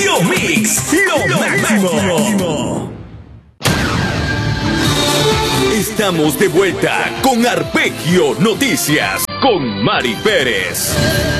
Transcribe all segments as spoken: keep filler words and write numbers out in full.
Mix, lo, lo máximo. máximo. Estamos de vuelta con Arpegio Noticias con Mari Pérez.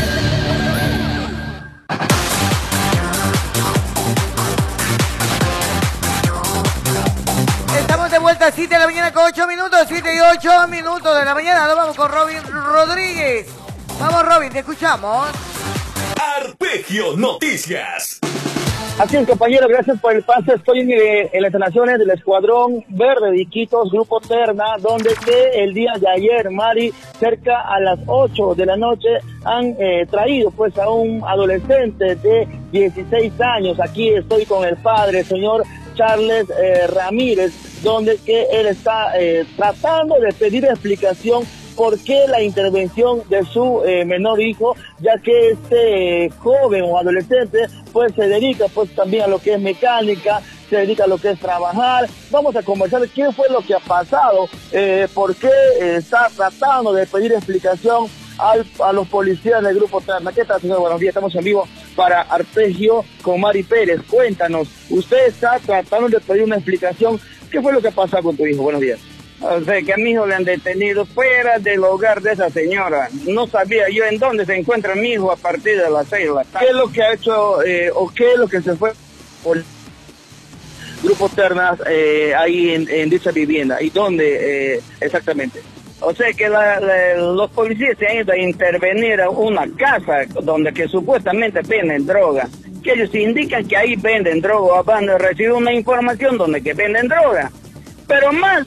Estamos de vuelta a siete de la mañana con ocho minutos, siete y ocho minutos de la mañana. Nos vamos con Robin Rodríguez. Vamos, Robin, te escuchamos. Arpegio Noticias. Así es, compañero, gracias por el pase. Estoy en, eh, en las instalaciones del Escuadrón Verde de Iquitos, Grupo Terna, donde que el día de ayer, Mari, cerca a las ocho de la noche, han eh, traído pues a un adolescente de dieciséis años. Aquí estoy con el padre, señor Charles eh, Ramírez, donde que él está eh, tratando de pedir explicación por qué la intervención de su eh, menor hijo, ya que este eh, joven o adolescente pues se dedica pues también a lo que es mecánica, se dedica a lo que es trabajar. Vamos a conversar qué fue lo que ha pasado, eh, por qué eh, está tratando de pedir explicación al, a los policías del Grupo Terna. ¿Qué tal, señor? Buenos días, estamos en vivo para Arpegio con Mari Pérez. Cuéntanos, usted está tratando de pedir una explicación. ¿Qué fue lo que ha pasado con tu hijo? Buenos días. O sea, que a mi hijo le han detenido fuera del hogar de esa señora. No sabía yo en dónde se encuentra mi hijo a partir de las seis de la tarde. ¿Qué es lo que ha hecho eh, o qué es lo que se fue por Grupo Ternas eh, ahí en, en dicha vivienda? ¿Y dónde eh, exactamente? O sea, que la, la, los policías se han ido a intervenir a una casa donde que supuestamente venden droga. Que ellos indican que ahí venden droga, o van a recibir una información donde que venden droga. Pero más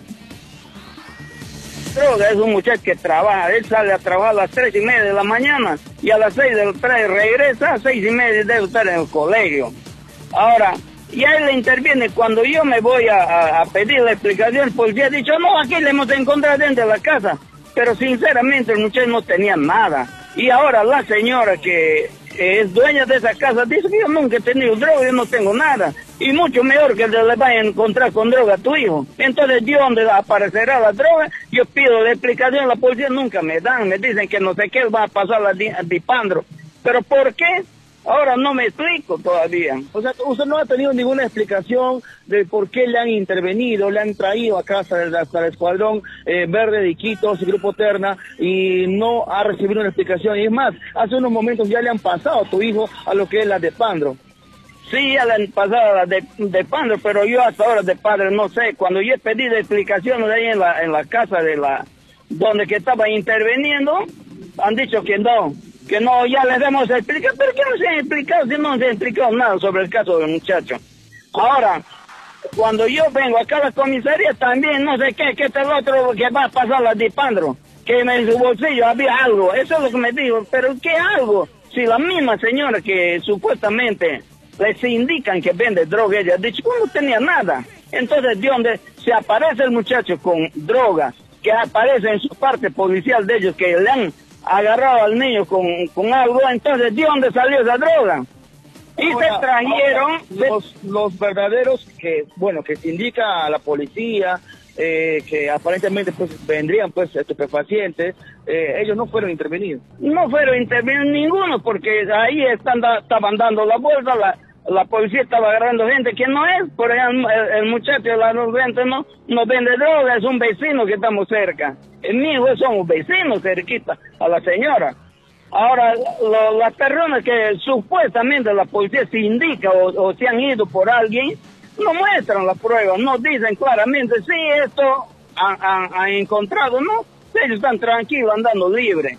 droga es un muchacho que trabaja, él sale a trabajar a las tres y media de la mañana y a las seis de la tarde regresa, a seis y media debe estar en el colegio. Ahora, ya él le interviene cuando yo me voy a, a, a pedir la explicación, el policía ha dicho, no, aquí le hemos encontrado dentro de la casa, pero sinceramente el muchacho no tenía nada. Y ahora la señora que es dueña de esa casa dice que yo nunca he tenido droga, yo no tengo nada. Y mucho mejor que le vaya a encontrar con droga a tu hijo. Entonces, ¿de dónde aparecerá la droga? Yo pido la explicación, la policía nunca me dan, me dicen que no sé qué va a pasar a Dipandro. ¿Pero por qué? Ahora no me explico todavía. O sea, usted no ha tenido ninguna explicación de por qué le han intervenido, le han traído a casa del, hasta el Escuadrón eh, Verde de Iquitos y Grupo Terna y no ha recibido una explicación. Y es más, hace unos momentos ya le han pasado a tu hijo a lo que es la de Pandro. Sí, ya le han pasado a la de, de Pandro, pero yo hasta ahora de padre no sé. Cuando yo he pedido explicaciones ahí en la, en la casa de la donde que estaba interviniendo, han dicho que no. Que no, ya les hemos explicado, pero que no se ha explicado, si no se ha explicado nada sobre el caso del muchacho. Ahora, cuando yo vengo acá a la comisaría también, no sé qué, qué es el otro que va a pasar la Dipandro, que en su bolsillo había algo, eso es lo que me dijo, pero ¿qué algo? Si la misma señora que supuestamente les indican que vende droga, ella ha dicho que no tenía nada. Entonces, ¿de dónde se aparece el muchacho con droga, que aparece en su parte policial de ellos, que le han agarrado al niño con, con algo? Entonces, ¿de dónde salió esa droga? Y ahora, se trajeron... Ahora, los, los verdaderos que, bueno, que se indica a la policía, eh, que aparentemente pues vendrían pues estupefacientes, eh, ellos no fueron intervenidos. No fueron intervenidos ninguno, porque ahí están da, estaban dando la vuelta, la, la policía estaba agarrando gente que no es, por allá el, el muchacho de la gente no, no vende droga, es un vecino que estamos cerca. En mi hijo somos vecinos cerquita a la señora. Ahora, lo, las personas que supuestamente la policía se indica o, o se han ido por alguien, no muestran las pruebas, no dicen claramente, sí, esto han, han, han encontrado, no, ellos están tranquilos andando libres.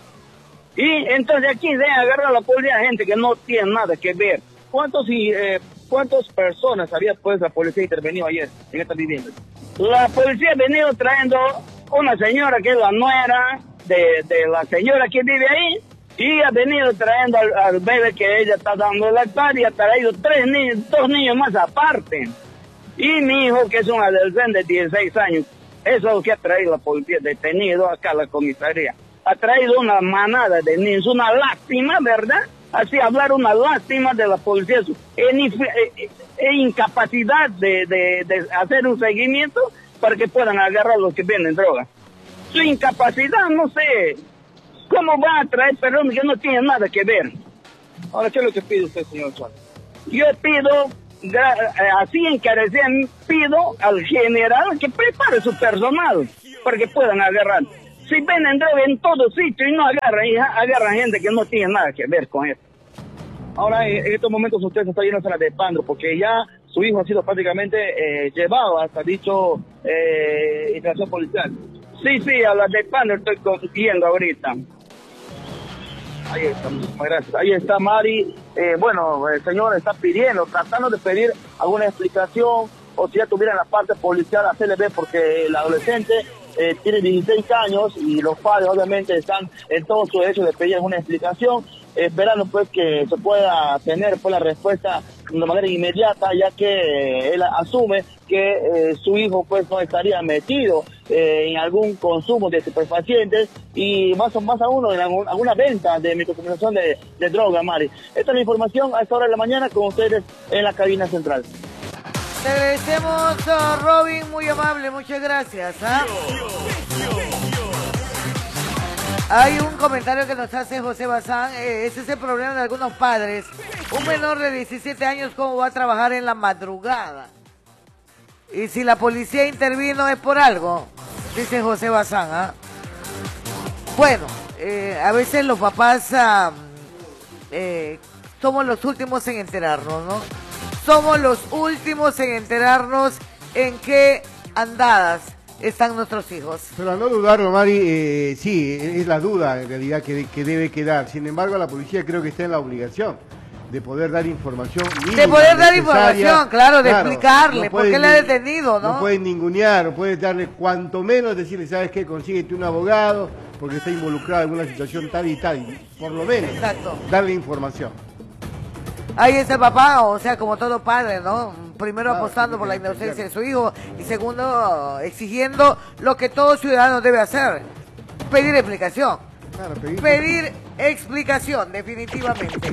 Y entonces aquí se agarra la policía gente que no tiene nada que ver. ¿Cuántos y eh, cuántas personas había pues la policía intervenido ayer en esta vivienda? La policía ha venido trayendo una señora que es la nuera de, de la señora que vive ahí, y ha venido trayendo al, al bebé que ella está dando lactar, y ha traído tres niños, dos niños más aparte. Y mi hijo, que es un adolescente de dieciséis años, eso es lo que ha traído la policía, detenido acá a la comisaría. Ha traído una manada de niños, una lástima, ¿verdad? Así hablar una lástima de la policía, en, en, en incapacidad de, de, de hacer un seguimiento para que puedan agarrar a los que venden droga. Su incapacidad, no sé, ¿cómo va a traer personas que no tienen nada que ver? Ahora, ¿qué es lo que pide usted, señor Suárez? Yo pido, así encarecen, pido al general que prepare su personal para que puedan agarrar. Si venden droga en todo sitio y no agarran, y agarran gente que no tiene nada que ver con esto. Ahora, en estos momentos usted se está yendo a la de Pandro, porque ya su hijo ha sido prácticamente eh, llevado hasta dicho eh, instalación policial. Sí, sí, a la de Pandro estoy consiguiendo ahorita. Ahí está, muchísimas gracias. Ahí está Mari. Eh, bueno, el señor está pidiendo, tratando de pedir alguna explicación, o si ya tuviera en la parte policial hacerle ver, porque el adolescente eh, tiene dieciséis años y los padres obviamente están en todo su derecho de pedir una explicación, esperando pues que se pueda tener pues la respuesta de manera inmediata, ya que él asume que eh, su hijo pues no estaría metido eh, en algún consumo de estupefacientes y más o más aún en algún, alguna venta de microcomunicación de, de droga, Mari. Esta es la información a esta hora de la mañana con ustedes en la cabina central. Te agradecemos, uh, Robin, muy amable, muchas gracias. ¿Ah? Hay un comentario que nos hace José Bazán, eh, ese es el problema de algunos padres. Un menor de diecisiete años, ¿cómo va a trabajar en la madrugada? Y si la policía intervino es por algo, dice José Bazán. ¿Ah? Bueno, eh, a veces los papás uh, eh, somos los últimos en enterarnos, ¿no? Somos los últimos en enterarnos en qué andadas están nuestros hijos. Pero a no dudarlo, Mari, eh, sí, es la duda en realidad que, que debe quedar. Sin embargo, la policía creo que está en la obligación de poder dar información mínima, de poder dar necesaria. información, claro, de claro, explicarle no por qué le ha detenido, ¿no? No pueden ningunear, no puedes darle cuanto menos decirle, ¿sabes qué? Consíguete un abogado porque está involucrado en una situación tal y tal, y por lo menos Exacto. darle información. Ahí está el papá, o sea, como todo padre, ¿no? Primero Claro, apostando por la tiene que inocencia de hacer. su hijo y segundo exigiendo lo que todo ciudadano debe hacer, pedir explicación. Claro, pedir, Pedir explicación, definitivamente.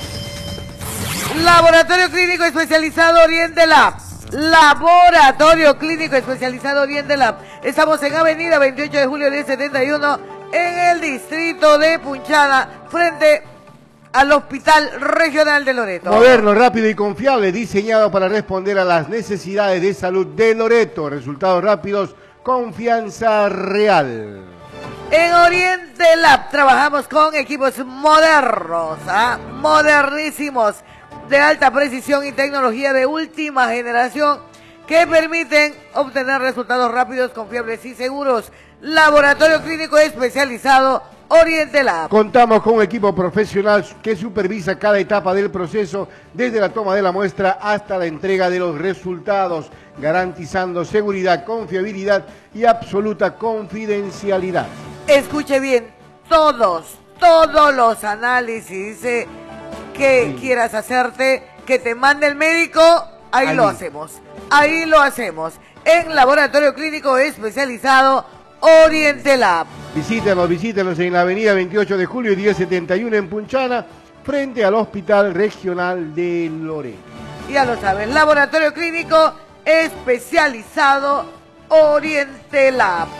Laboratorio Clínico Especializado Oriente Lab. Laboratorio Clínico Especializado Oriente Lab. Estamos en Avenida veintiocho de julio diez setenta y uno en el distrito de Punchada, frente al Hospital Regional de Loreto. Moderno, rápido y confiable, diseñado para responder a las necesidades de salud de Loreto. Resultados rápidos, confianza real. En Oriente Lab trabajamos con equipos modernos, ¿ah? modernísimos, de alta precisión y tecnología de última generación que permiten obtener resultados rápidos, confiables y seguros. Laboratorio Clínico Especializado Oriente Lab. Contamos con un equipo profesional que supervisa cada etapa del proceso, desde la toma de la muestra hasta la entrega de los resultados, garantizando seguridad, confiabilidad y absoluta confidencialidad. Escuche bien, todos, todos los análisis eh, que sí. quieras hacerte, que te mande el médico, ahí, ahí lo hacemos, ahí lo hacemos, en Laboratorio Clínico Especializado Oriente Lab. Visítanos, visítanos en la avenida veintiocho de julio diez setenta y uno en Punchana, frente al Hospital Regional de Loreto. Ya lo sabes, Laboratorio Clínico Especializado Oriente Lab.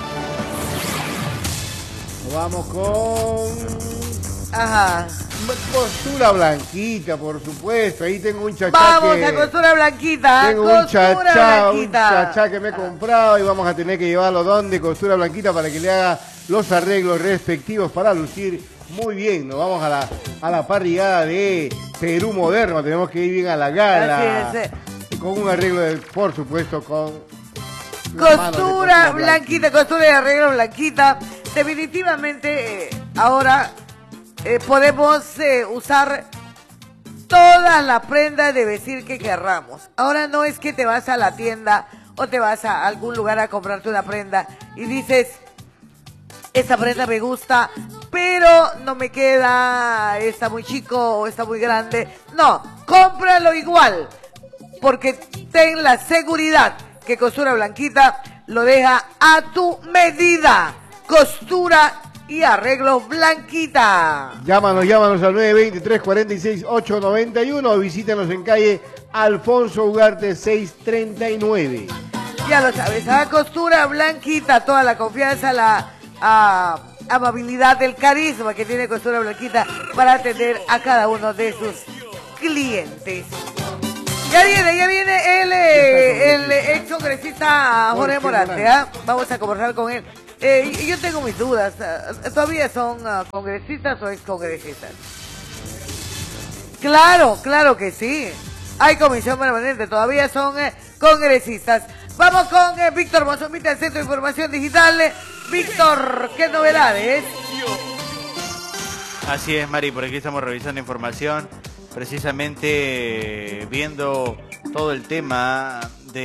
Vamos con... Ajá. Costura Blanquita, por supuesto. Ahí tengo un chachá. Vamos que... a Costura Blanquita. Tengo costura un chachá, blanquita. un chachá que me he comprado y vamos a tener que llevarlo donde Costura Blanquita para que le haga los arreglos respectivos para lucir muy bien. Nos vamos a la, a la parrillada de Perú Moderno. Tenemos que ir bien a la gala. Así es. Con un arreglo, de, por supuesto, con... Costura, costura Blanquita, costura y arreglo Blanquita. Definitivamente, eh, ahora... Eh, podemos eh, usar todas las prendas de vestir que querramos. Ahora no es que te vas a la tienda o te vas a algún lugar a comprarte una prenda y dices, esta prenda me gusta, pero no me queda, está muy chico o está muy grande. No, cómpralo igual, porque ten la seguridad que Costura Blanquita lo deja a tu medida. Costura y arreglos Blanquita. Llámanos, llámanos al nueve dos tres, cuatro seis, ocho nueve uno o visítanos en calle Alfonso Ugarte seiscientos treinta y nueve. Ya lo sabes, a Costura Blanquita, toda la confianza, la a, amabilidad, el carisma que tiene Costura Blanquita para atender a cada uno de sus clientes. Ya viene, ya viene el, eh, el ex congresista Jorge Morante, ¿ah? Vamos a conversar con él. Eh, yo tengo mis dudas, ¿todavía son uh, congresistas o ex congresistas? Claro, claro que sí. Hay comisión permanente, todavía son eh, congresistas. Vamos con eh, Víctor Mozumita del Centro de Información Digital. Víctor, ¿qué novedades? Así es, Mari, por aquí estamos revisando información, precisamente viendo todo el tema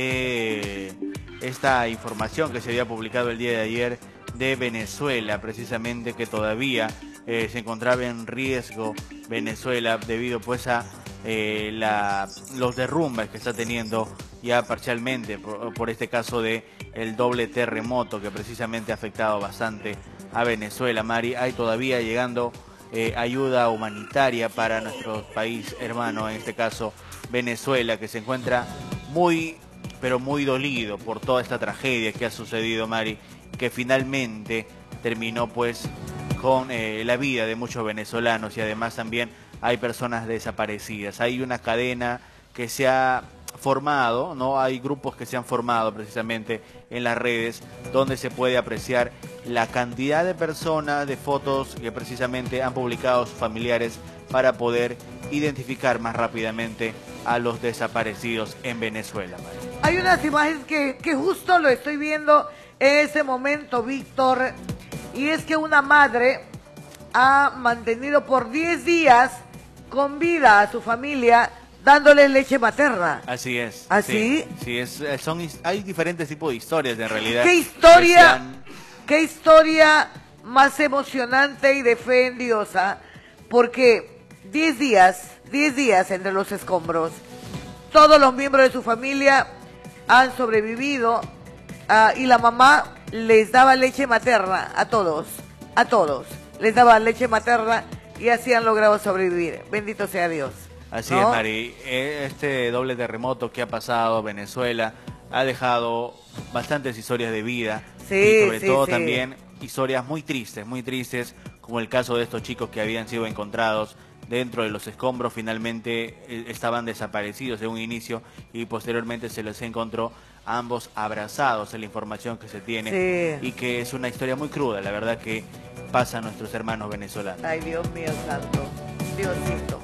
de esta información que se había publicado el día de ayer de Venezuela, precisamente que todavía eh, se encontraba en riesgo Venezuela debido pues a eh, la, los derrumbes que está teniendo ya parcialmente por, por este caso de el doble terremoto que precisamente ha afectado bastante a Venezuela. Mari, hay todavía llegando eh, ayuda humanitaria para nuestro país hermano, en este caso Venezuela, que se encuentra muy pero muy dolido por toda esta tragedia que ha sucedido, Mari, que finalmente terminó pues con eh, la vida de muchos venezolanos y además también hay personas desaparecidas. Hay una cadena que se ha formado, ¿no? Hay grupos que se han formado precisamente en las redes donde se puede apreciar la cantidad de personas, de fotos que precisamente han publicado sus familiares para poder identificar más rápidamente a los desaparecidos en Venezuela, Mari. Hay unas imágenes que, que justo lo estoy viendo en ese momento, Víctor, y es que una madre ha mantenido por diez días con vida a su familia dándole leche materna. Así es. ¿Así? Sí, sí es, son, hay diferentes tipos de historias en realidad. ¿Qué historia, han... qué historia más emocionante y de fe en Dios, ¿ah? Porque diez días, diez días entre los escombros, todos los miembros de su familia han sobrevivido uh, y la mamá les daba leche materna a todos, a todos, les daba leche materna y así han logrado sobrevivir. Bendito sea Dios. Así ¿no? es, Mari. Este doble terremoto que ha pasado Venezuela ha dejado bastantes historias de vida sí, y sobre sí, todo sí. también historias muy tristes, muy tristes, como el caso de estos chicos que habían sido encontrados dentro de los escombros, finalmente eh, estaban desaparecidos en un inicio y posteriormente se los encontró ambos abrazados, en la información que se tiene sí. y que es una historia muy cruda, la verdad que pasa a nuestros hermanos venezolanos. Ay, Dios mío santo, Diosito.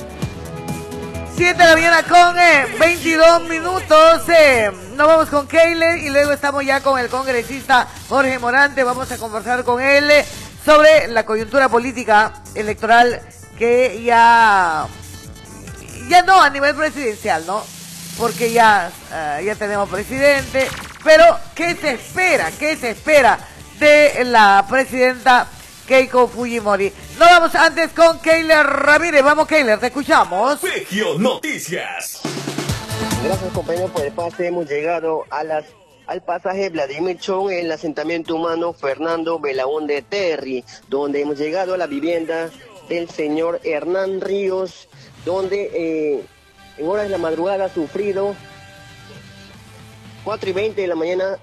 siete de la mañana con eh, veintidós minutos, eh, nos vamos con Keiler y luego estamos ya con el congresista Jorge Morante, vamos a conversar con él eh, sobre la coyuntura política electoral que ya, ya no a nivel presidencial, ¿no? Porque ya, uh, ya tenemos presidente, pero ¿qué se espera? ¿Qué se espera de la presidenta Keiko Fujimori? Nos vamos antes con Keiler Ramírez. Vamos, Keiler, te escuchamos. Vegio Noticias. Gracias, compañeros, por el pase. Hemos llegado a las al pasaje Vladimir Chong en el asentamiento humano Fernando Belaúnde Terry, donde hemos llegado a la vivienda del señor Hernán Ríos, donde eh, en horas de la madrugada ha sufrido cuatro y veinte de la mañana.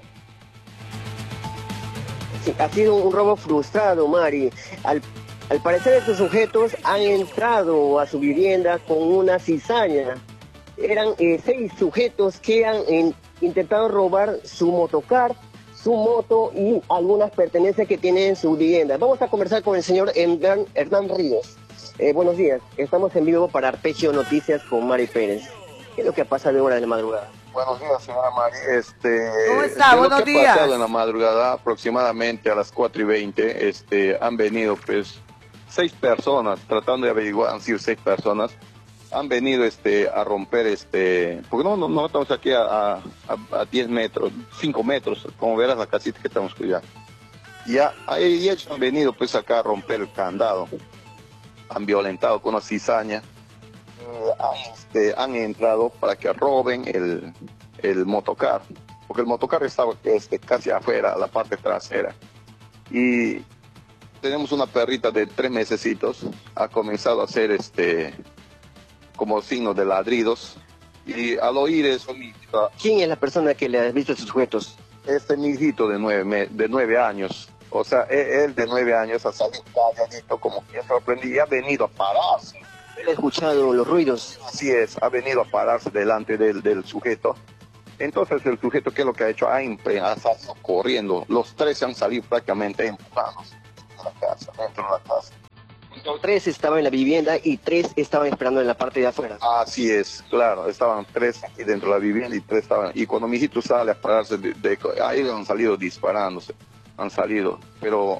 Sí, ha sido un robo frustrado, Mari. Al, al parecer estos sujetos han entrado a su vivienda con una cizaña. Eran eh, seis sujetos que han en, intentado robar su motocar, su moto y algunas pertenencias que tiene en su vivienda. Vamos a conversar con el señor Hernán, Hernán Ríos. Eh, buenos días, estamos en vivo para Arpegio Noticias con Mari Pérez. ¿Qué es lo que ha pasado de hora de la madrugada? Buenos días, señora Mari. Este, ¿Cómo está? Buenos lo que días. Ha pasado en la madrugada, aproximadamente a las cuatro y veinte, este, han venido pues seis personas, tratando de averiguar, han sido seis personas, han venido este, a romper, este, porque no, no, no estamos aquí a, a, a diez metros, cinco metros, como verás la casita que estamos cuidando. Ya, y ellos han venido pues acá a romper el candado, han violentado con una cizaña. Este, han entrado para que roben el, el motocar, porque el motocar estaba este, casi afuera, la parte trasera. Y tenemos una perrita de tres mesecitos, ha comenzado a hacer este, como signos de ladridos, y al oír eso, mi hijita, ¿Quién es la persona que le ha visto a estos sujetos? este mi hijito de nueve, de nueve años, o sea, él, él de nueve años ha salido calladito, como que sorprendido, y ha venido a pararse. Él ha escuchado los ruidos. Así es, ha venido a pararse delante del, del sujeto. Entonces el sujeto, ¿qué es lo que ha hecho? Ha empezado corriendo. Los tres se han salido prácticamente empujados de la casa, dentro de la casa. Tres estaban en la vivienda y tres estaban esperando en la parte de afuera. Así es, claro, estaban tres aquí dentro de la vivienda y tres estaban. Y cuando mi hijito sale a pararse, de, de, ahí han salido disparándose, han salido. Pero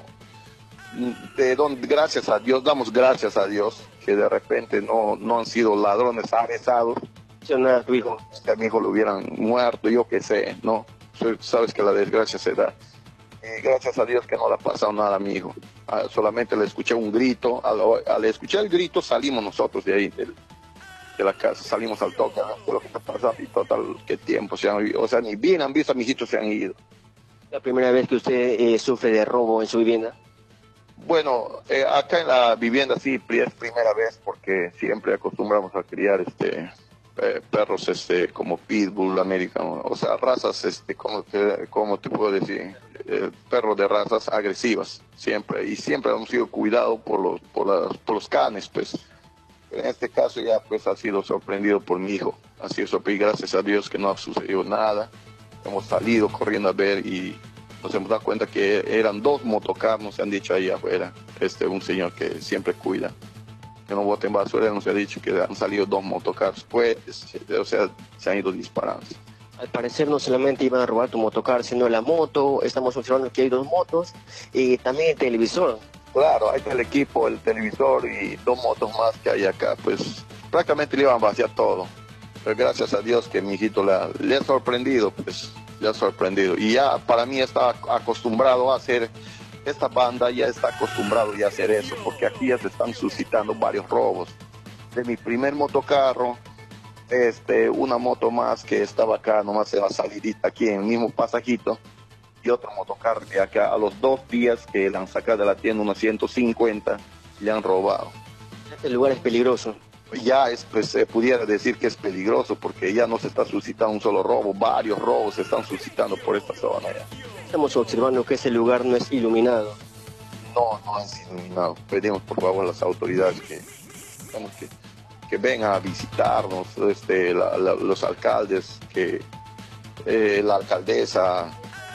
de donde, gracias a Dios, damos gracias a Dios que de repente no, no han sido ladrones avesados. A tu hijo. Que a mi hijo lo hubieran muerto, yo qué sé, ¿no? Sabes que la desgracia se da. Y gracias a Dios que no le ha pasado nada a mi hijo. Ah, solamente le escuché un grito. Al, al escuchar el grito salimos nosotros de ahí, de, de la casa. Salimos al toque, ¿no? Lo que está pasando y total, qué tiempo se han ido. O sea, ni bien han visto a mis hijitos se han ido. ¿La primera vez que usted eh, sufre de robo en su vivienda? Bueno, eh, acá en la vivienda sí es primera vez porque siempre acostumbramos a criar este... Eh, perros este como pitbull americano, o sea, razas este como te, como te puedo decir, eh, perros de razas agresivas siempre, y siempre hemos sido cuidados por los por, las, por los canes, pues. En este caso ya pues ha sido sorprendido por mi hijo, ha sido sorprendido, gracias a Dios que no ha sucedido nada. Hemos salido corriendo a ver y nos hemos dado cuenta que eran dos motocarros, nos han dicho ahí afuera, este un señor que siempre cuida que no boten basura, nos ha dicho que han salido dos motocarros, pues, o sea, se han ido disparando. Al parecer no solamente iban a robar tu motocar, sino la moto, estamos observando que hay dos motos, y también el televisor. Claro, hay el equipo, el televisor y dos motos más que hay acá, pues, prácticamente le iban a vaciar todo. Pero gracias a Dios que mi hijito la, le ha sorprendido, pues, le ha sorprendido. Y ya para mí está acostumbrado a hacer... Esta banda ya está acostumbrado ya a hacer eso, porque aquí ya se están suscitando varios robos. De mi primer motocarro, este, una moto más que estaba acá, nomás en la salidita, aquí en el mismo pasajito, y otro motocarro de acá, a los dos días que le han sacado de la tienda unos ciento cincuenta, le han robado. Este lugar es peligroso. Ya es, pues, se pudiera decir que es peligroso, porque ya no se está suscitando un solo robo, varios robos se están suscitando por esta zona ya. Estamos observando que ese lugar no es iluminado. No, no es iluminado. Pedimos por favor a las autoridades que, que, que vengan a visitarnos, este, la, la, los alcaldes, que eh, la alcaldesa,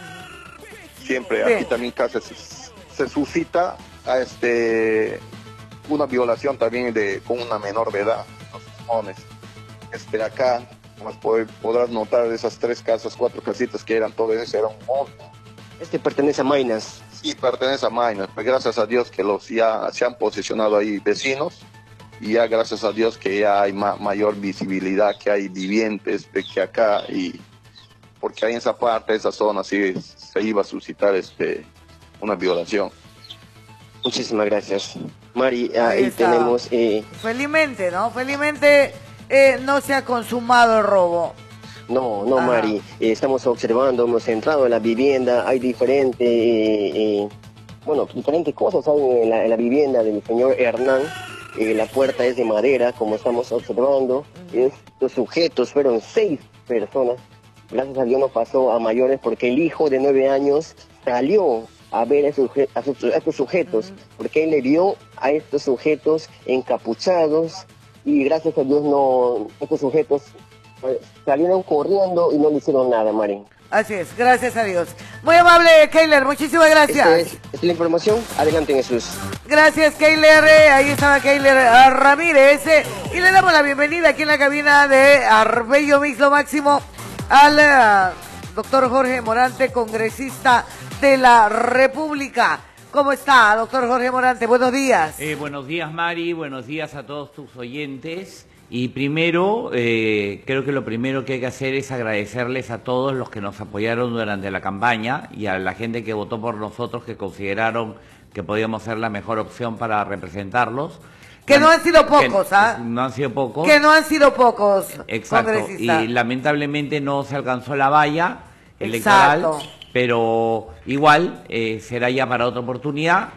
siempre Bien. Aquí también casi se, se suscita a este una violación también de con una menor de edad, los mones. Este acá, como podrás notar, esas tres casas, cuatro casitas que eran todo eso, era un monte. Este pertenece a Mainas. Sí, pertenece a Mainas. Pues gracias a Dios que los ya se han posicionado ahí vecinos y ya gracias a Dios que ya hay ma mayor visibilidad, que hay vivientes de que acá y porque ahí en esa parte, esa zona sí se iba a suscitar este una violación. Muchísimas gracias, Mari. Ahí, ahí tenemos. Eh... Felizmente, ¿no? Felizmente eh, no se ha consumado el robo. No, no, Ajá. Mari, eh, estamos observando, hemos entrado en la vivienda, hay diferentes, eh, eh, bueno, diferentes cosas hay en la, en la vivienda del señor Hernán, eh, la puerta es de madera, como estamos observando, estos sujetos fueron seis personas, gracias a Dios no pasó a mayores porque el hijo de nueve años salió a ver a, esos, a, sus, a estos sujetos, porque él le vio a estos sujetos encapuchados y gracias a Dios no, estos sujetos salieron corriendo y no le hicieron nada, Mari. Así es, gracias a Dios. Muy amable, Keiler, muchísimas gracias. Esta es, esta es la información, adelante Jesús. Gracias, Keiler, ahí estaba Keiler Ramírez, y le damos la bienvenida aquí en la cabina de Arbello Mix Lo Máximo al uh, doctor Jorge Morante, congresista de la República. ¿Cómo está, doctor Jorge Morante? Buenos días. Eh, buenos días, Mari, buenos días a todos tus oyentes. Y primero, eh, creo que lo primero que hay que hacer es agradecerles a todos los que nos apoyaron durante la campaña y a la gente que votó por nosotros, que consideraron que podíamos ser la mejor opción para representarlos. Que no han sido pocos, ¿ah? ¿eh? No han sido pocos. Que no han sido pocos, Exacto, y lamentablemente no se alcanzó la valla electoral, Exacto. pero igual eh, será ya para otra oportunidad.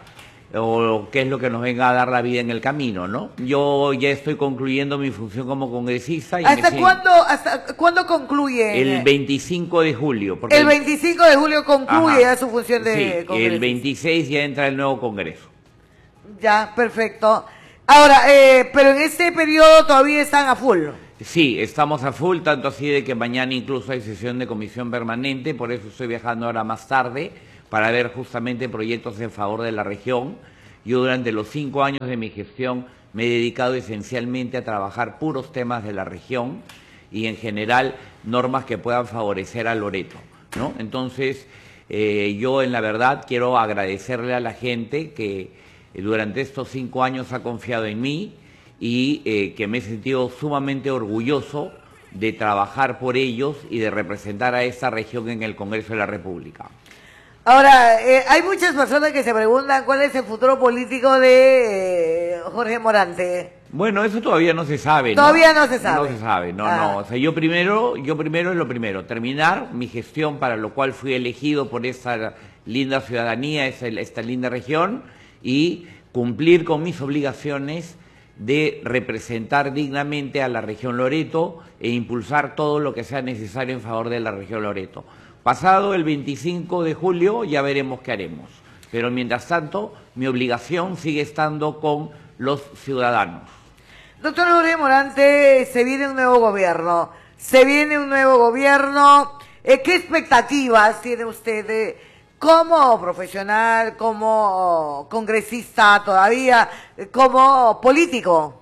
O qué es lo que nos venga a dar la vida en el camino, ¿no? Yo ya estoy concluyendo mi función como congresista. Y ¿Hasta cuándo hasta cuándo concluye? El veinticinco de julio. Porque el veinticinco de julio concluye Ajá. ya su función de sí, congresista. El veintiséis ya entra el nuevo Congreso. Ya, perfecto. Ahora, eh, pero en este periodo todavía están a full. Sí, estamos a full, tanto así de que mañana incluso hay sesión de comisión permanente, por eso estoy viajando ahora más tarde, para ver justamente proyectos en favor de la región. Yo durante los cinco años de mi gestión me he dedicado esencialmente a trabajar puros temas de la región y en general normas que puedan favorecer a Loreto, ¿no? Entonces, eh, yo en la verdad quiero agradecerle a la gente que eh, durante estos cinco años ha confiado en mí y eh, que me he sentido sumamente orgulloso de trabajar por ellos y de representar a esta región en el Congreso de la República. Ahora, eh, hay muchas personas que se preguntan cuál es el futuro político de eh, Jorge Morante. Bueno, eso todavía no se sabe, ¿no? Todavía no se sabe. No se sabe, no, Ah. no. O sea, yo primero, yo primero es lo primero, terminar mi gestión para lo cual fui elegido por esta linda ciudadanía, esta, esta linda región, y cumplir con mis obligaciones de representar dignamente a la región Loreto e impulsar todo lo que sea necesario en favor de la región Loreto. Pasado el veinticinco de julio ya veremos qué haremos, pero mientras tanto mi obligación sigue estando con los ciudadanos. Doctor Jorge Morante, se viene un nuevo gobierno, se viene un nuevo gobierno. Eh, ¿Qué expectativas tiene usted de, como profesional, como congresista todavía, como político?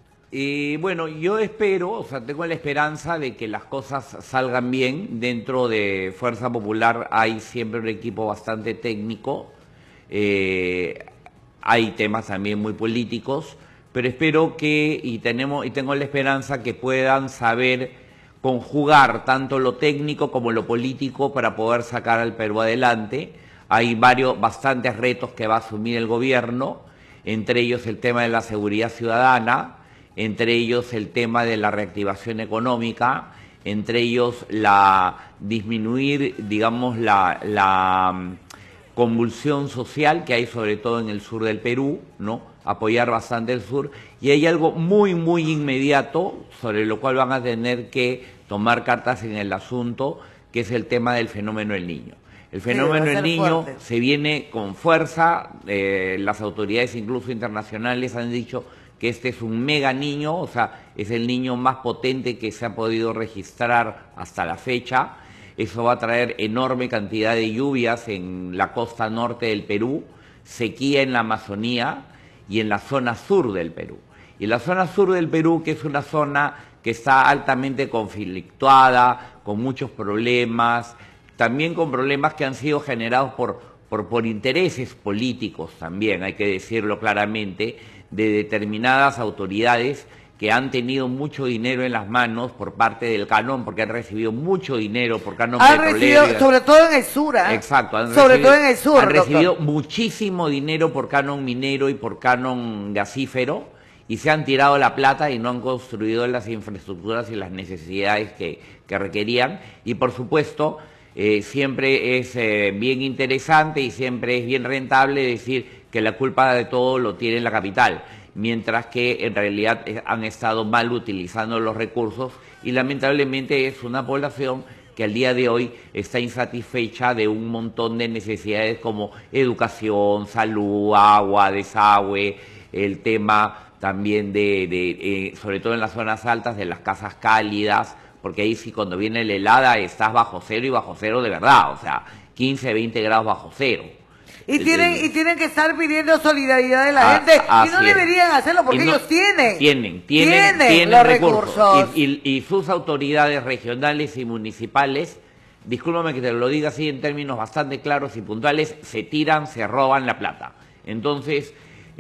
Y bueno, yo espero, o sea, tengo la esperanza de que las cosas salgan bien. Dentro de Fuerza Popular hay siempre un equipo bastante técnico, eh, hay temas también muy políticos, pero espero que, y tenemos y tengo la esperanza que puedan saber conjugar tanto lo técnico como lo político para poder sacar al Perú adelante. Hay varios, bastantes retos que va a asumir el gobierno, entre ellos el tema de la seguridad ciudadana, entre ellos el tema de la reactivación económica, entre ellos la disminuir, digamos, la, la um, convulsión social que hay sobre todo en el sur del Perú, ¿no? Apoyar bastante el sur, y hay algo muy, muy inmediato sobre lo cual van a tener que tomar cartas en el asunto, que es el tema del fenómeno del Niño. El fenómeno Sí, del Niño fuerte. se viene con fuerza, eh, las autoridades incluso internacionales han dicho que este es un mega niño, o sea, es el niño más potente que se ha podido registrar hasta la fecha. Eso va a traer enorme cantidad de lluvias en la costa norte del Perú, sequía en la Amazonía y en la zona sur del Perú. Y la zona sur del Perú, que es una zona que está altamente conflictuada, con muchos problemas, también con problemas que han sido generados por, por, por intereses políticos también, hay que decirlo claramente, de determinadas autoridades que han tenido mucho dinero en las manos por parte del canon, porque han recibido mucho dinero por canon Han petrolero. recibido, sobre todo en el sur, ¿eh? Exacto. Han sobre recibido, todo en el sur, Han doctor. recibido muchísimo dinero por canon minero y por canon gasífero, y se han tirado la plata y no han construido las infraestructuras y las necesidades que, que requerían. Y por supuesto, eh, siempre es eh, bien interesante y siempre es bien rentable decir que la culpa de todo lo tiene la capital, mientras que en realidad han estado mal utilizando los recursos y lamentablemente es una población que al día de hoy está insatisfecha de un montón de necesidades como educación, salud, agua, desagüe, el tema también de, de eh, sobre todo en las zonas altas, de las casas cálidas, porque ahí sí cuando viene la helada estás bajo cero y bajo cero de verdad, o sea, quince, veinte grados bajo cero. Y tienen, y tienen que estar pidiendo solidaridad de la Ah, gente. Y así no es. deberían hacerlo porque Y no- ellos tienen. Tienen, tienen, Tienen tienen los recursos. recursos. Y, y- y sus autoridades regionales y municipales, discúlpame que te lo diga así en términos bastante claros y puntuales, se tiran, se roban la plata. Entonces,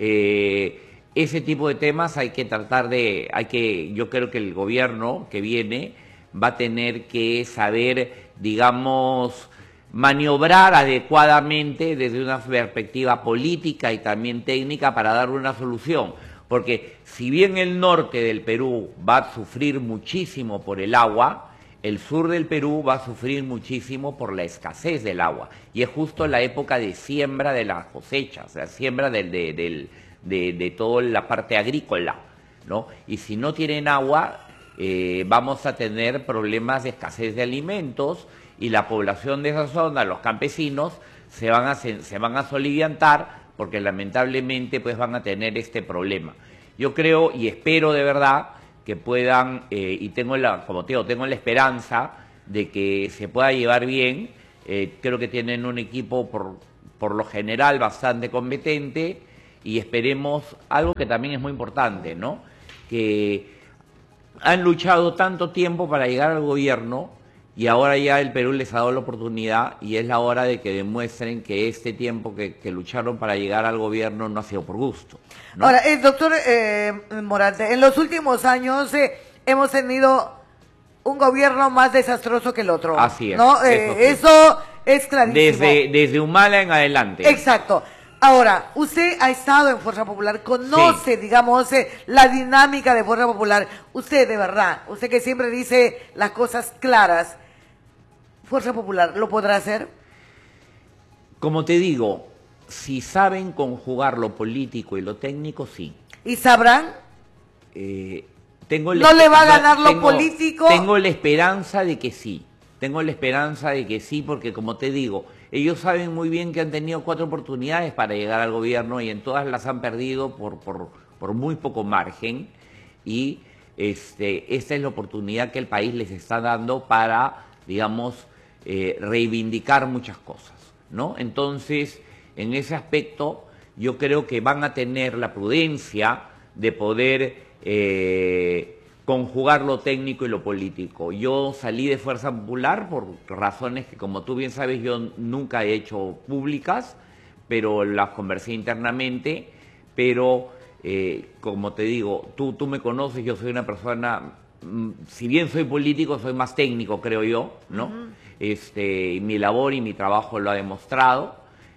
eh, ese tipo de temas hay que tratar de, hay que, yo creo que el gobierno que viene va a tener que saber, digamos, maniobrar adecuadamente desde una perspectiva política y también técnica para dar una solución. Porque si bien el norte del Perú va a sufrir muchísimo por el agua, el sur del Perú va a sufrir muchísimo por la escasez del agua. Y es justo la época de siembra de las cosechas, o sea, siembra del, de, del, de, de toda la parte agrícola, ¿no? Y si no tienen agua, eh, vamos a tener problemas de escasez de alimentos, y la población de esa zona, los campesinos, se van a, se, se van a soliviantar porque lamentablemente pues van a tener este problema. Yo creo y espero de verdad que puedan, eh, y tengo la, como te digo, tengo la esperanza de que se pueda llevar bien. Eh, creo que tienen un equipo por, por lo general bastante competente y esperemos algo que también es muy importante, ¿no? Que han luchado tanto tiempo para llegar al gobierno y ahora ya el Perú les ha dado la oportunidad y es la hora de que demuestren que este tiempo que, que lucharon para llegar al gobierno no ha sido por gusto, ¿no? Ahora, el doctor eh, Morante, en los últimos años eh, hemos tenido un gobierno más desastroso que el otro. Así es. ¿No? Eh, eso, sí. eso es clarísimo. Desde, desde Humala en adelante. Exacto. Ahora, usted ha estado en Fuerza Popular, conoce, sí. digamos, eh, la dinámica de Fuerza Popular. Usted, de verdad, usted que siempre dice las cosas claras, ¿Fuerza Popular lo podrá hacer? Como te digo, si saben conjugar lo político y lo técnico, sí. ¿Y sabrán? Eh, tengo ¿No le va a ganar lo tengo, político? Tengo la esperanza de que sí. Tengo la esperanza de que sí, porque como te digo, ellos saben muy bien que han tenido cuatro oportunidades para llegar al gobierno y en todas las han perdido por, por, por muy poco margen. Y este, esta es la oportunidad que el país les está dando para, digamos, eh, reivindicar muchas cosas, ¿no? Entonces, en ese aspecto, yo creo que van a tener la prudencia de poder eh, conjugar lo técnico y lo político. Yo salí de Fuerza Popular por razones que, como tú bien sabes, yo nunca he hecho públicas, pero las conversé internamente, pero eh, como te digo, tú, tú me conoces, yo soy una persona, mm, si bien soy político, soy más técnico, creo yo, ¿no? Uh-huh. Este, mi labor y mi trabajo lo ha demostrado.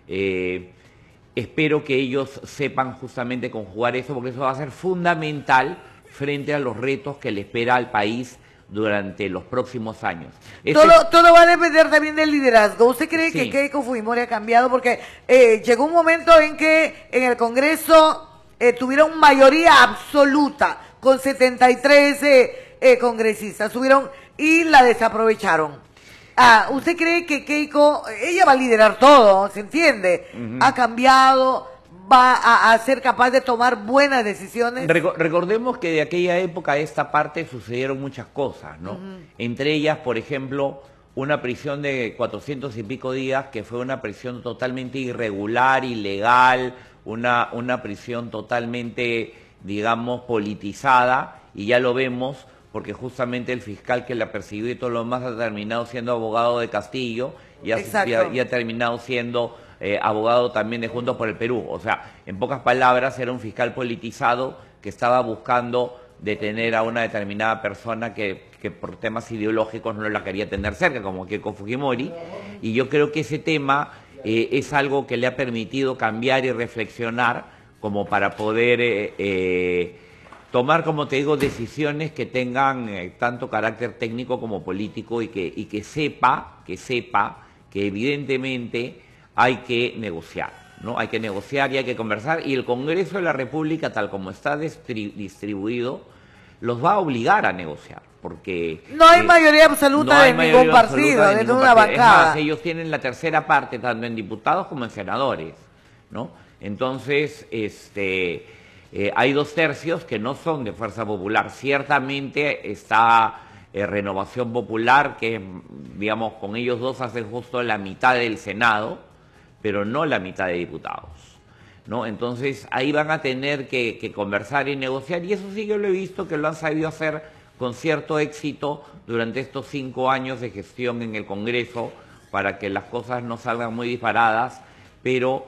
Eh, espero que ellos sepan justamente conjugar eso, porque eso va a ser fundamental frente a los retos que le espera al país durante los próximos años. Todo, es... todo va a depender también del liderazgo. ¿Usted cree sí. que Keiko Fujimori ha cambiado? Porque eh, llegó un momento en que en el Congreso eh, tuvieron mayoría absoluta, con setenta y tres eh, eh, congresistas, tuvieron y la desaprovecharon. Ah, ¿usted cree que Keiko, ella va a liderar todo, se entiende? Uh-huh. Ha cambiado, va a, a ser capaz de tomar buenas decisiones. Reco- recordemos que de aquella época a esta parte sucedieron muchas cosas, ¿no? Uh-huh. Entre ellas, por ejemplo, una prisión de cuatrocientos y pico días, que fue una prisión totalmente irregular, ilegal, una, una prisión totalmente, digamos, politizada, y ya lo vemos, porque justamente el fiscal que la persiguió y todo lo demás ha terminado siendo abogado de Castillo y ha, y ha, y ha terminado siendo eh, abogado también de Juntos por el Perú. O sea, en pocas palabras, era un fiscal politizado que estaba buscando detener a una determinada persona que, que por temas ideológicos no la quería tener cerca, como Keiko Fujimori. Y yo creo que ese tema eh, es algo que le ha permitido cambiar y reflexionar como para poder... Eh, eh, tomar, como te digo, decisiones que tengan eh, tanto carácter técnico como político y que, y que sepa, que sepa que evidentemente hay que negociar, ¿no? Hay que negociar y hay que conversar, y el Congreso de la República, tal como está distri- distribuido, los va a obligar a negociar, porque... No hay eh, mayoría absoluta no de ningún partido, de, de ninguna bancada. Es más, ellos tienen la tercera parte, tanto en diputados como en senadores, ¿no? Entonces, este... Eh, hay dos tercios que no son de Fuerza Popular. Ciertamente está eh, Renovación Popular, que, digamos, con ellos dos hacen justo la mitad del Senado, pero no la mitad de diputados, ¿no? Entonces, ahí van a tener que, que conversar y negociar, y eso sí yo lo he visto que lo han sabido hacer con cierto éxito durante estos cinco años de gestión en el Congreso, para que las cosas no salgan muy disparadas, pero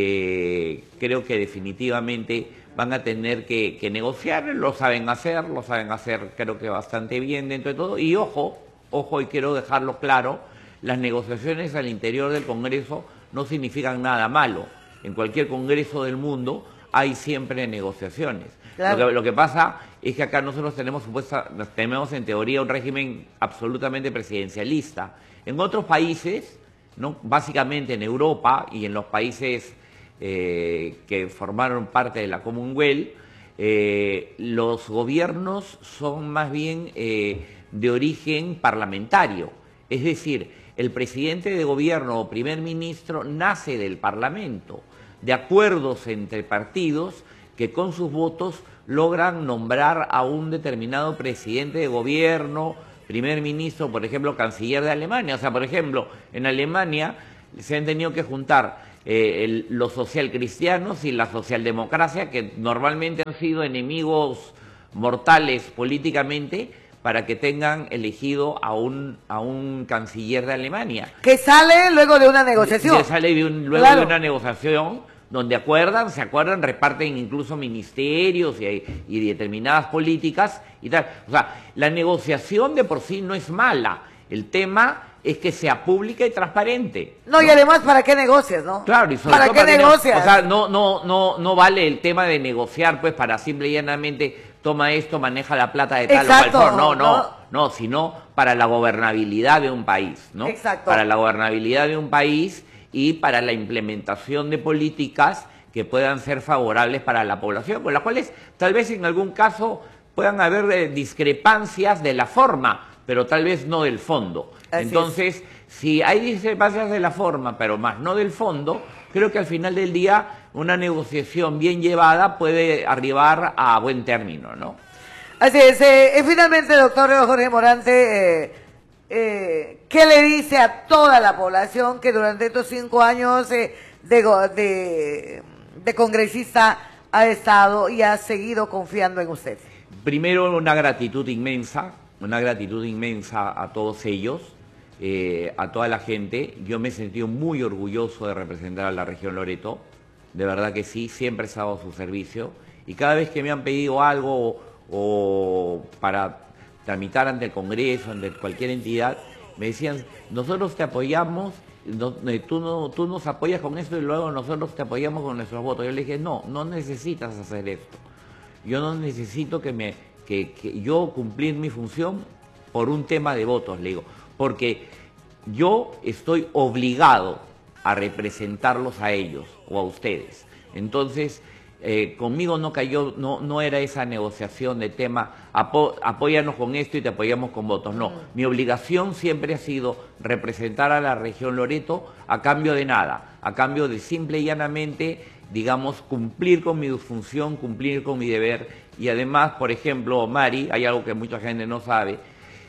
eh, creo que definitivamente van a tener que, que negociar, lo saben hacer, lo saben hacer creo que bastante bien dentro de todo. Y ojo, ojo, y quiero dejarlo claro, las negociaciones al interior del Congreso no significan nada malo. En cualquier Congreso del mundo hay siempre negociaciones. Claro. Lo que, lo que pasa es que acá nosotros tenemos, supuesta, tenemos en teoría un régimen absolutamente presidencialista. En otros países, ¿no? Básicamente en Europa y en los países... Eh, que formaron parte de la Commonwealth, eh, los gobiernos son más bien eh, de origen parlamentario. Es decir, el presidente de gobierno o primer ministro nace del Parlamento, de acuerdos entre partidos que con sus votos logran nombrar a un determinado presidente de gobierno, primer ministro, por ejemplo, canciller de Alemania. O sea, por ejemplo, en Alemania se han tenido que juntar eh, el, los socialcristianos y la socialdemocracia, que normalmente han sido enemigos mortales políticamente, para que tengan elegido a un, a un canciller de Alemania. Que sale luego de una negociación. Que sale de un, luego claro. de una negociación donde acuerdan, se acuerdan, reparten incluso ministerios y, y determinadas políticas y tal. O sea, la negociación de por sí no es mala. El tema es que sea pública y transparente. No, ¿no? Y además, ¿para qué negocias, no? Claro, y sobre ¿Para todo qué para negocias? Que, o sea, no, no, no, no vale el tema de negociar, pues, para simple y llanamente toma esto, maneja la plata de tal Exacto, o cual forma. No, no, no, no, sino para la gobernabilidad de un país, ¿no? Exacto. Para la gobernabilidad de un país y para la implementación de políticas que puedan ser favorables para la población, con las cuales tal vez en algún caso puedan haber eh, discrepancias de la forma, pero tal vez no del fondo. Así Entonces, es. si hay discrepancias de la forma, pero más no del fondo, creo que al final del día una negociación bien llevada puede arribar a buen término, ¿no? Así es. Eh, finalmente, doctor Jorge Morante, eh, eh, ¿qué le dice a toda la población que durante estos cinco años eh, de, de, de congresista ha estado y ha seguido confiando en usted? Primero, una gratitud inmensa, una gratitud inmensa a todos ellos, eh, a toda la gente. Yo me he sentido muy orgulloso de representar a la región Loreto, de verdad que sí, siempre he estado a su servicio, y cada vez que me han pedido algo o, o para tramitar ante el Congreso, ante cualquier entidad, me decían, nosotros te apoyamos, no, tú, no, tú nos apoyas con esto y luego nosotros te apoyamos con nuestros votos. Yo le dije, no, no necesitas hacer esto. Yo no necesito que, me, que, que yo cumplir mi función por un tema de votos, le digo, porque yo estoy obligado a representarlos a ellos o a ustedes. Entonces, eh, conmigo no cayó, no, no era esa negociación de tema, apo, apóyanos con esto y te apoyamos con votos. No, mi obligación siempre ha sido representar a la región Loreto a cambio de nada, a cambio de simple y llanamente, digamos, cumplir con mi función, cumplir con mi deber. Y además, por ejemplo, Mari, hay algo que mucha gente no sabe,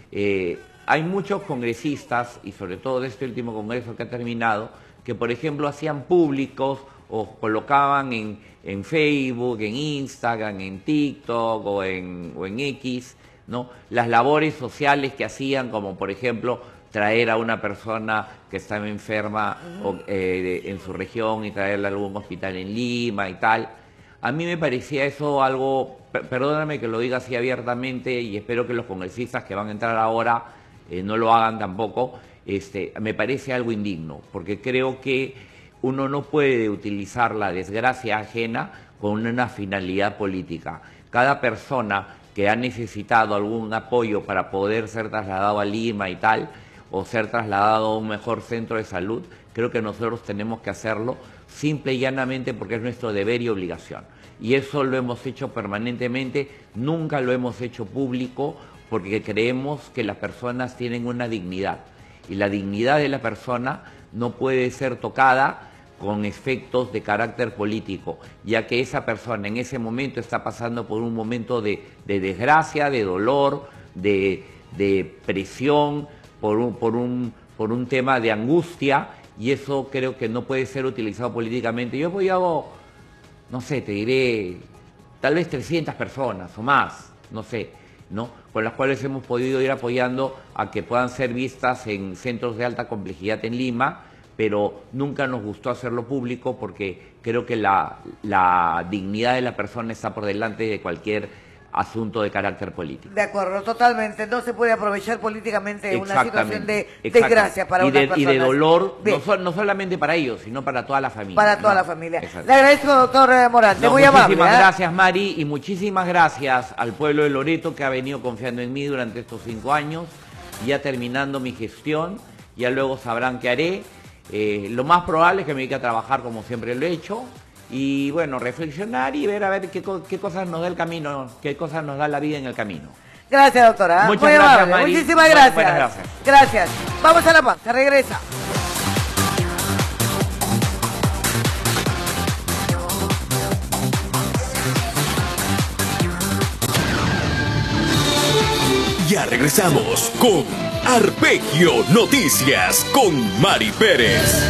eh, hay muchos congresistas, y sobre todo de este último congreso que ha terminado, que por ejemplo hacían públicos o colocaban en, en Facebook, en Instagram, en TikTok o en, o en X, ¿no?, las labores sociales que hacían, como por ejemplo traer a una persona que estaba enferma o, eh, de, en su región y traerla a algún hospital en Lima y tal. A mí me parecía eso algo, perdóname que lo diga así abiertamente, y espero que los congresistas que van a entrar ahora eh, no lo hagan tampoco. Este, me parece algo indigno, porque creo que uno no puede utilizar la desgracia ajena con una finalidad política. Cada persona que ha necesitado algún apoyo para poder ser trasladado a Lima y tal, o ser trasladado a un mejor centro de salud, creo que nosotros tenemos que hacerlo simple y llanamente porque es nuestro deber y obligación. Y eso lo hemos hecho permanentemente, nunca lo hemos hecho público, porque creemos que las personas tienen una dignidad. Y la dignidad de la persona no puede ser tocada con efectos de carácter político, ya que esa persona en ese momento está pasando por un momento de, de desgracia, de dolor, de, de presión, por un, por, un, por un tema de angustia, y eso creo que no puede ser utilizado políticamente. Yo he apoyado, no sé, te diré, tal vez trescientas personas o más, no sé, ¿no?, con las cuales hemos podido ir apoyando a que puedan ser vistas en centros de alta complejidad en Lima, pero nunca nos gustó hacerlo público porque creo que la, la dignidad de la persona está por delante de cualquier asunto de carácter político. De acuerdo, totalmente. No se puede aprovechar políticamente una situación de desgracia para y una de, persona. Y de dolor, no, so, no solamente para ellos, sino para toda la familia. Para toda ¿no? la familia. Le agradezco, doctor Morante, no, muy amable. Muchísimas ¿eh? gracias, Mari, y muchísimas gracias al pueblo de Loreto que ha venido confiando en mí durante estos cinco años. Ya terminando mi gestión, ya luego sabrán qué haré. Eh, lo más probable es que me dedique a trabajar como siempre lo he hecho. Y bueno, reflexionar y ver a ver qué, qué cosas nos da el camino, qué cosas nos da la vida en el camino. Gracias, doctora. Muchas Muy gracias, amable. Mari. Muchísimas Buenas, gracias. buenas gracias. Gracias. Vamos a la pausa, regresa. Ya regresamos con Arpegio Noticias con Mari Pérez.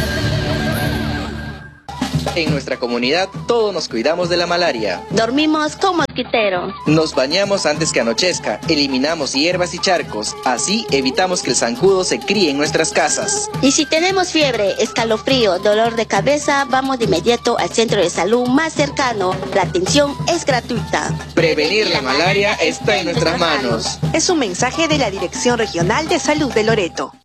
En nuestra comunidad todos nos cuidamos de la malaria. Dormimos con mosquitero. Nos bañamos antes que anochezca, eliminamos hierbas y charcos, así evitamos que el zancudo se críe en nuestras casas. Y si tenemos fiebre, escalofrío, dolor de cabeza, vamos de inmediato al centro de salud más cercano. La atención es gratuita. Prevenir la malaria está en nuestras manos. Es un mensaje de la Dirección Regional de Salud de Loreto.